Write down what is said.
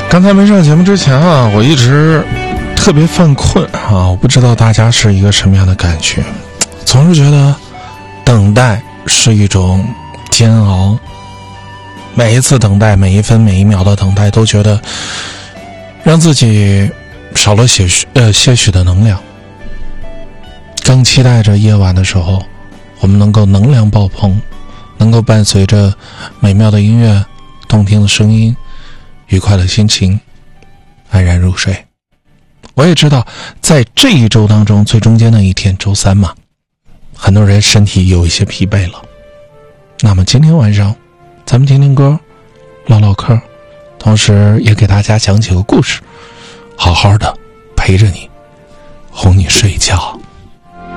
刚才没上节目之前啊，我一直特别犯困啊，我不知道大家是一个什么样的感觉，总是觉得等待是一种煎熬，每一次等待，每一分每一秒的等待，都觉得让自己少了些许的能量。更期待着夜晚的时候，我们能够能量爆棚，能够伴随着美妙的音乐、动听的声音、愉快的心情安然入睡。我也知道在这一周当中最中间的一天周三嘛，很多人身体有一些疲惫了。那么今天晚上咱们听听歌，唠唠嗑，同时也给大家讲几个故事，好好的陪着你，哄你睡觉。